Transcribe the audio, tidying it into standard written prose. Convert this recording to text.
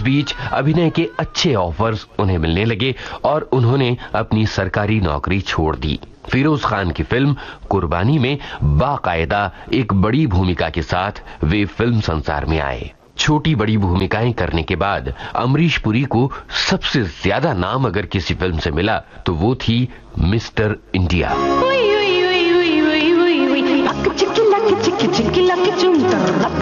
बीच अभिनय के अच्छे ऑफर्स उन्हें मिलने लगे और उन्होंने अपनी सरकारी नौकरी छोड़ दी। फिरोज खान की फिल्म कुर्बानी में बाकायदा एक बड़ी भूमिका के साथ वे फिल्म संसार में आए। छोटी बड़ी भूमिकाएं करने के बाद अमरीश पुरी को सबसे ज्यादा नाम अगर किसी फिल्म से मिला तो वो थी मिस्टर इंडिया।